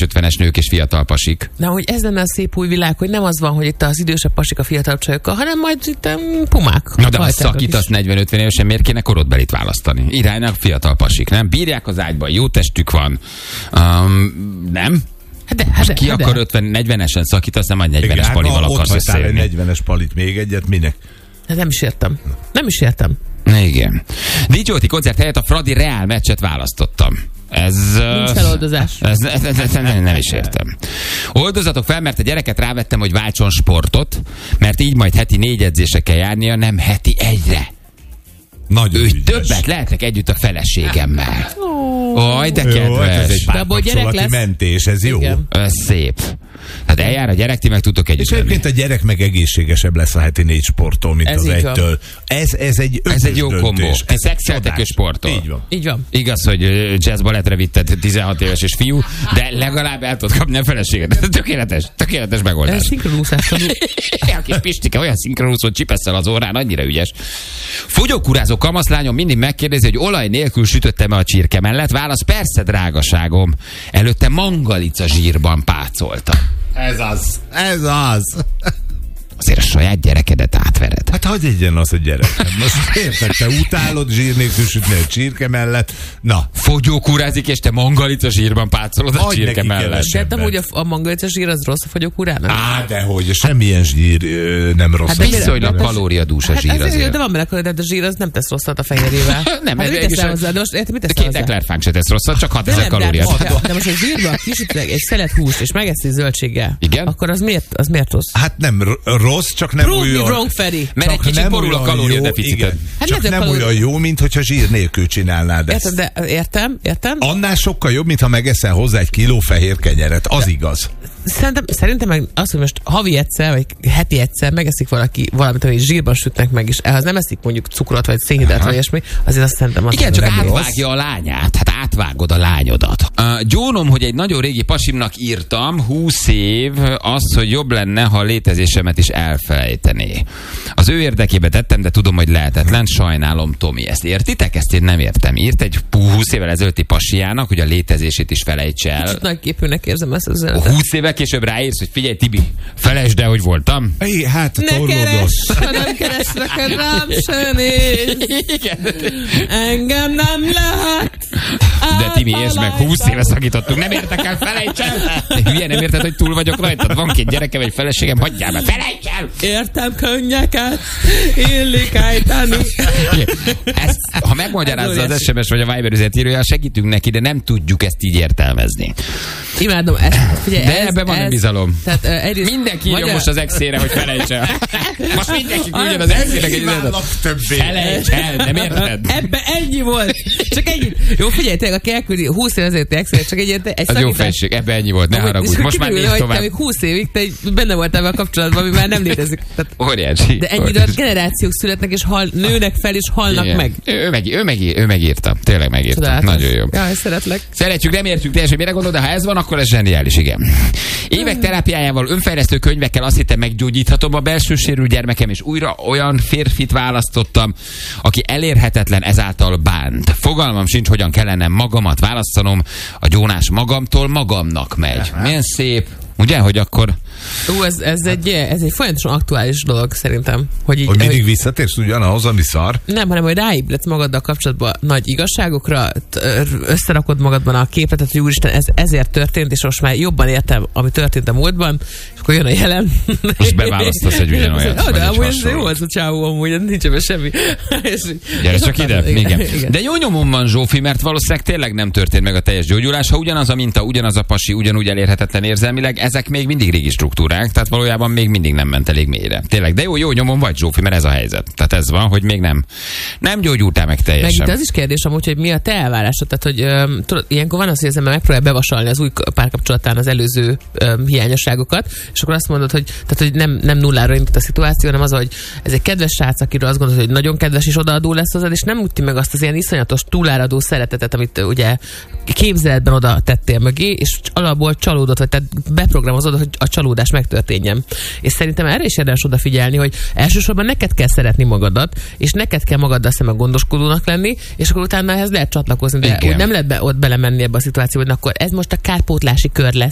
40-es, 50-es nők és fiatal pasik. Na, hogy ez lenne a szép új világ, hogy nem az van, hogy itt az idősebb pasik a fiatal csajokkal, hanem majd itt pumák. Na de ha szakítasz 40-50 évesen, miért kéne korodbelit választani? Iránynak fiatal pasik, nem? Bírják az ágyban, jó testük van. Nem? Ki akar 50-40-esen szakítasz, nem majd 40-es palival akarsz összeérni. Ott 40-es palit még egyet, minek? Nem is értem. Nem is értem. Igen. Dicsóti koncert helyett a Fradi Reál meccset választottam. Nincs feloldozás. Nem is értem. Oldozatok fel, mert a gyereket rávettem, hogy váltson sportot, mert így majd heti 4 edzésre kell járnia, nem heti 1-re. Nagyon ügyes. Többet lehetek együtt a feleségemmel. Oj, de kedves. Ez egy párkapcsolati mentés, ez jó. Ez szép. Hát eljár a gyerek, ti meg tudtok együtt. És egyébként a gyerek meg egészségesebb lesz a heti 4 sporttól, mint az 1-től. Ez egy jó kombó. Ti szexeltek és sportol. Így van. Igaz, hogy jazz-balettre vitted 16 éves és fiú, de legalább el tudod kapni a feleséget. Ez tökéletes megoldás. Ez szinkronúszás tanul. A kis Pistike olyan szinkronúszót csipesszel az órán, annyira ügyes. Fogyókúrázó kamaszlányom mindig megkérdezi, hogy olaj nélkül sütöttem-e a csirke mellett. Válasz, persze, drágaságom. Előtte mangalica zsírban pácoltam. Ez az. Azért a saját gyerekedet átvered. Hát hagyj egyen az a gyerek. Most érted, te utálod zsír nélkül sütni a csirke mellett. Na. Fogyókúrázik, és te mangalica zsírban pácolod a csirke mellett. De nem, hogy a mangalica zsír az rossz a fogyókúrának? Dehogy, semmilyen zsír nem rossz. Hát viszonylag kalóriadús a zsír azért. De van bele, de a zsír az nem tesz rosszat a fehérjével. Nem, hát mit teszel hozzá? De most érted, mit teszel hozzá? 2 eklerfánk se tesz rosszat, csak 6000 kalóriát. De most a zsírban kisütleg egy szelet húst, és megeszi zöldséggel. Igen? Akkor az miért rossz? Hát nem rossz, csak nem Prove olyan... me wrong, Feri. Mert egy kicsit borul a kalóriadeficited. Hát csak nem olyan jó, mint hogyha zsír nélkül csinálnád ezt. Értem. Annál sokkal jobb, mintha megeszel hozzá 1 kiló fehér kenyeret. Az igaz. Szerintem meg az, hogy most havi egyszer, vagy heti egyszer megeszik valaki valamit, amit zsírban sütnek meg, és ehhez nem eszik mondjuk cukrot, vagy szénhidrát, vagy ilyesmi, azért azt szerintem azt igen, csak átvágja a lányát. Hát átvágod a lányodat. Gyónom, hogy egy nagyon régi pasimnak írtam, 20 év, az, hogy jobb lenne, ha a létezésemet is elfelejtené. Az ő érdekébe tettem, de tudom, hogy lehetetlen. Sajnálom, Tomi. Ezt értitek? Ezt én nem értem. Írt egy 20 évvel ezelőtti pasiának, hogy a létezését is felejts el. Kicsit nagyképűnek érzem ezt az üzenetet. 20 évvel később ráírsz, hogy figyelj, Tibi, felejtsd el, hogy voltam. Hát, ne keresd, ha nem keresnek rám se néz. Engem nem lehet. De Timi, értsd meg, 20 éve szakítottunk, nem értek el, felejts el. Hülye, nem érted, hogy túl vagyok rajtad? Van 2 gyerekem, egy feleségem, hagyjál be, felejts el. Értem könnyeket, illik ejteni. Ezt, ha megmagyarázza az SMS vagy a Viber üzenetírója, segítünk neki, de nem tudjuk ezt így értelmezni. Imádom ezt. Figyelj, de ebben van bizalom. Tehát, mindenki írja most az exére, hogy felejts el. Most mindenki küldjön az exére egy üzenetet. Felejts el, nem érted? Ebben ennyi volt. Csak ennyi. Jó, figyelj, tényleg, aki elküldi 20 év azért exére, csak egy az jó felség, ebben ennyi volt, ne haragudj. Most már nézd tovább. Te 20 évig te benne voltál a kapcsolatban, ami már nem létezik. Óriási. De ennyi generációk születnek, és nőnek fel, és halnak meg. Ő megírta. Tényleg megírta. Csodálatos. Nagyon jó. Jaj, szeretlek. Szeretjük, nem értjük teljesen, mire gondolod, de ha ez van, akkor ez zseniális, igen. Évek terápiájával, önfejlesztő könyvekkel azt hittem, meggyógyíthatom a belső sérült gyermekem, és újra olyan férfit választottam, aki elérhetetlen, ezáltal bánt. Fogalmam sincs, hogyan kellene magamat választanom, a gyónás magamtól magamnak megy. Milyen szép. Ugye, hogy akkor... Ez egy folyamatosan aktuális dolog szerintem. Hogy mindig visszatérsz ugyanahoz, ami szar? Nem, hanem hogy ráébredsz magaddal kapcsolatban nagy igazságokra, összerakod magadban a képletet, hogy úristen, ez ezért történt, és most már jobban értem, ami történt a múltban, és akkor jön a jelen. Most beválasztasz egy ugyanolyat. De amúgy ez jó az a csávó, amúgy nincs ebben semmi. Gyere csak ide. Igen. De jó nyomom van, Zsófi, mert valószínűleg tényleg nem történt meg a teljes gyógyulás. Ha ugyanaz a minta, ugyanaz a pasi, ugyanúgy elérhetetlen érzelmileg, ezek még mindig régi struktúrák, tehát valójában még mindig nem ment elég mélyre. Tényleg, de jó nyomon vagy, Zsófi, mert ez a helyzet. Tehát ez van, hogy még nem gyógyultál meg teljesen. Meg itt az is kérdés amúgy, hogy mi a te elvárásod, tehát hogy tudod, ilyenkor van az, hogy az ember megpróbálja bevasalni az új párkapcsolatán az előző hiányosságokat, és akkor azt mondod, hogy, tehát, hogy nem nullára indult a szituáció, hanem az, hogy ez egy kedves srác, akiről azt gondolod, hogy nagyon kedves és odaadó lesz hozzád, és nem úti meg azt az ilyen iszonyatos túláradó szeretetet, amit ugye képzeletben oda tettél mögé, és alapból csalódott, vagy tehát beprogramozod, hogy a csalódás megtörténjen. És szerintem erre is érdemes odafigyelni, hogy elsősorban neked kell szeretni magadat, és neked kell magaddal szemben gondoskodónak lenni, és akkor utána ehhez lehet csatlakozni, de úgy nem lehet ott belemenni ebbe a szituációba, hogy akkor ez most a kárpótlási kör lesz,